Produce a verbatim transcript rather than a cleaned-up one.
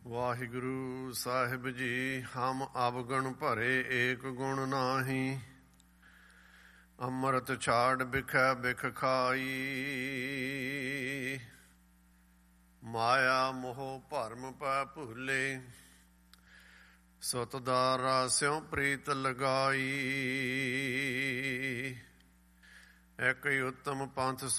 ਵਾਹਿਗੁਰੂ ਸਾਹਿਬ ਜੀ, ਹਮ ਅਵਗੁਣ ਭਰੇ ਏਕ ਗੁਣ ਨਾਹੀ। ਅੰਮ੍ਰਿਤ ਛਾੜ ਬਿਖੈ ਬਿਖ ਖਾਈ। ਮਾਇਆ ਮੋਹ ਭਰਮ ਪੈ ਭੁੱਲੇ। ਸੁਤ ਦਾ ਰਾਸਿਉ ਪ੍ਰੀਤ ਲਗਾਈ। ਇੱਕ ਉਤਮ ਪੰਥ